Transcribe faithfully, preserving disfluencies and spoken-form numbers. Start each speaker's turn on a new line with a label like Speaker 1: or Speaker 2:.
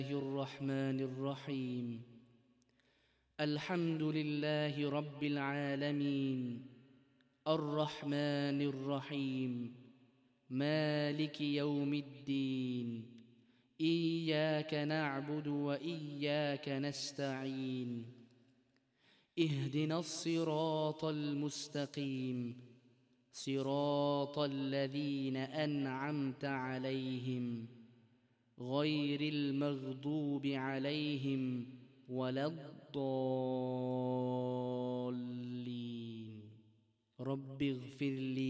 Speaker 1: الرحمن الرحيم. الحمد لله رب العالمين، الرحمن الرحيم، مالك يوم الدين. إياك نعبد وإياك نستعين. اهدنا الصراط المستقيم، صراط الذين أنعمت عليهم غير المغضوب عليهم ولا الضالين. رب اغفر لي